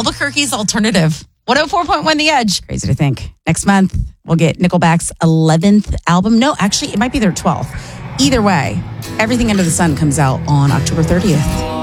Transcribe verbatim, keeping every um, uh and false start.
Albuquerque's alternative. one oh four point one The Edge. Crazy to think. Next month, we'll get Nickelback's eleventh album. No, actually, it might be their twelfth. Either way, Everything Under the Sun comes out on October thirtieth.